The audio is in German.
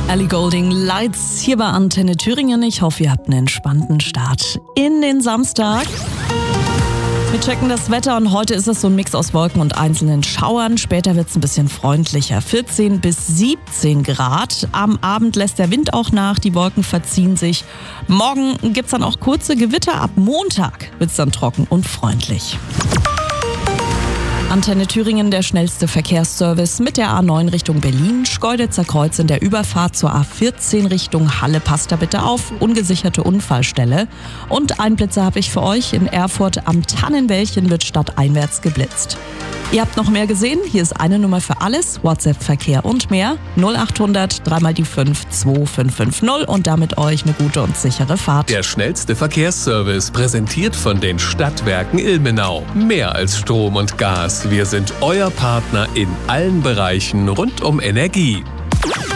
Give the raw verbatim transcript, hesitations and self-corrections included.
Ellie Goulding, Lights hier bei Antenne Thüringen. Ich hoffe, ihr habt einen entspannten Start in den Samstag. Wir checken das Wetter und heute ist es so ein Mix aus Wolken und einzelnen Schauern. Später wird es ein bisschen freundlicher. vierzehn bis siebzehn Grad. Am Abend lässt der Wind auch nach, die Wolken verziehen sich. Morgen gibt es dann auch kurze Gewitter. Ab Montag wird es dann trocken und freundlich. Antenne Thüringen, der schnellste Verkehrsservice mit der A neun Richtung Berlin. Schkeuditzer Kreuz in der Überfahrt zur A vierzehn Richtung Halle. Passt da bitte auf, ungesicherte Unfallstelle. Und Einblitzer habe ich für euch. In Erfurt am Tannenwäldchen wird stadteinwärts geblitzt. Ihr habt noch mehr gesehen? Hier ist eine Nummer für alles. WhatsApp, Verkehr und mehr. null achthundert drei mal die fünf zwei fünf fünf null und damit euch eine gute und sichere Fahrt. Der schnellste Verkehrsservice, präsentiert von den Stadtwerken Ilmenau. Mehr als Strom und Gas. Wir sind euer Partner in allen Bereichen rund um Energie.